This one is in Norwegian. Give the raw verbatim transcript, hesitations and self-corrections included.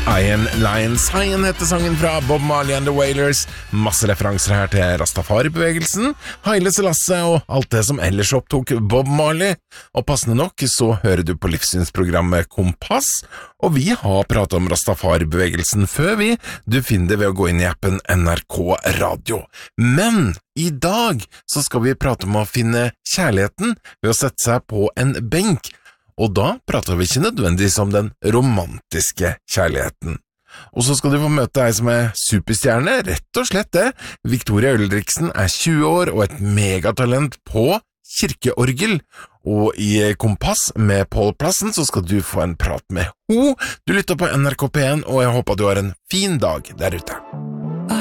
Iron Lion Cyan heter sangen fra Bob Marley and the Wailers. Masse referanser her til Rastafari-bevegelsen, Haile Selassie og alt det som ellers opptok Bob Marley. Og passende nok så hører du på livssynsprogrammet Kompass, og vi har pratet om Rastafari-bevegelsen før vi. Du finner det ved å gå inn i appen N R K Radio. Men i dag så skal vi prate om å finne kjærligheten ved å sette seg på en benk. Og da prater vi ikke nødvendigvis om den romantiske kjærligheten. Og så skal du få møte ei som er superstjerne, rett og slett det. Victoria Ulriksen er tjue år og et megatalent på kirkeorgel. Og i Kompass med Pål Plassen så skal du få en prat med ho. Du lytter på N R K P en, og jeg håper du har en fin dag der ute.